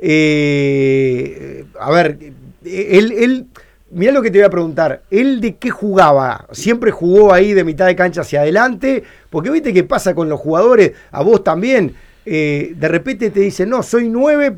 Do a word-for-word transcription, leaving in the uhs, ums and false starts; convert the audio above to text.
Eh, a ver, él, él, mirá lo que te voy a preguntar, ¿él de qué jugaba? ¿Siempre jugó ahí de mitad de cancha hacia adelante? Porque viste qué pasa con los jugadores, a vos también, eh, de repente te dicen, no, soy nueve,